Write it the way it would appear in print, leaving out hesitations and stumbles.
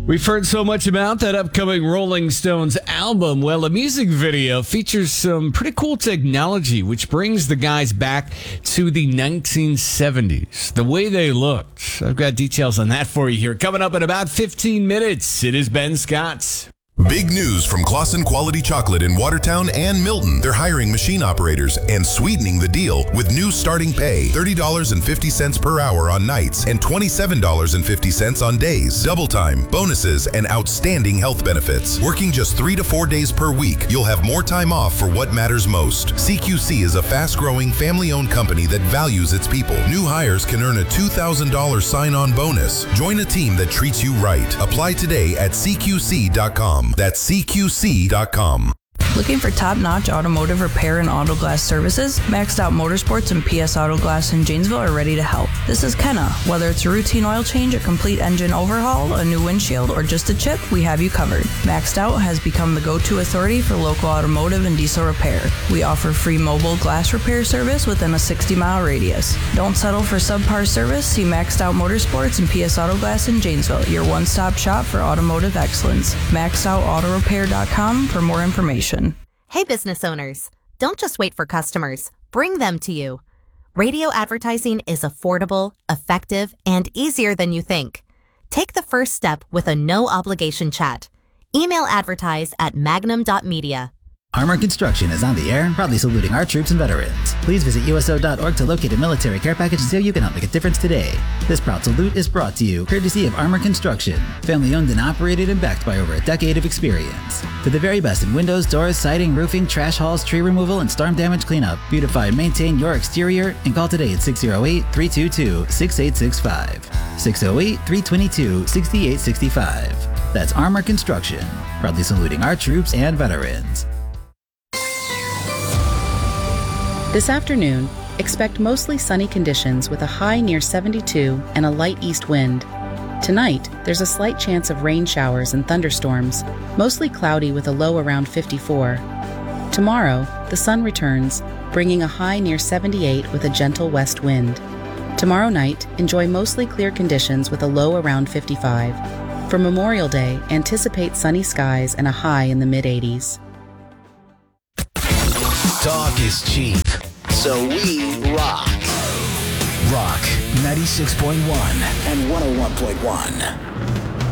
We've heard so much about that upcoming Rolling Stones album. Well, a music video features some pretty cool technology, which brings the guys back to the 1970s, the way they looked. I've got details on that for you here. Coming up in about 15 minutes, it is Ben Scott's. Big news from Claussen Quality Chocolate in Watertown and Milton. They're hiring machine operators and sweetening the deal with new starting pay, $30.50 per hour on nights and $27.50 on days. Double time, bonuses, and outstanding health benefits. Working just 3 to 4 days per week, you'll have more time off for what matters most. CQC is a fast-growing, family-owned company that values its people. New hires can earn a $2,000 sign-on bonus. Join a team that treats you right. Apply today at CQC.com. That's CQC.com. Looking for top-notch automotive repair and auto glass services? Maxed Out Motorsports and PS Auto Glass in Janesville are ready to help. This is Kenna. Whether it's a routine oil change, a complete engine overhaul, a new windshield, or just a chip, we have you covered. Maxed Out has become the go-to authority for local automotive and diesel repair. We offer free mobile glass repair service within a 60-mile radius. Don't settle for subpar service. See Maxed Out Motorsports and PS Auto Glass in Janesville, your one-stop shop for automotive excellence. MaxedOutAutorepair.com for more information. Hey business owners, don't just wait for customers, bring them to you. Radio advertising is affordable, effective, and easier than you think. Take the first step with a no-obligation chat. Email advertise at magnum.media. Armor Construction is on the air, proudly saluting our troops and veterans. Please visit USO.org to locate a military care package so you can help make a difference today. This proud salute is brought to you courtesy of Armor Construction, family owned and operated and backed by over a decade of experience. For the very best in windows, doors, siding, roofing, trash hauls, tree removal, and storm damage cleanup, beautify and maintain your exterior and call today at 608-322-6865. 608-322-6865. That's Armor Construction, proudly saluting our troops and veterans. This afternoon, expect mostly sunny conditions with a high near 72 and a light east wind. Tonight, there's a slight chance of rain showers and thunderstorms, mostly cloudy with a low around 54. Tomorrow, the sun returns, bringing a high near 78 with a gentle west wind. Tomorrow night, enjoy mostly clear conditions with a low around 55. For Memorial Day, anticipate sunny skies and a high in the mid-80s. Talk is cheap, so we rock. Rock 96.1 and 101.1.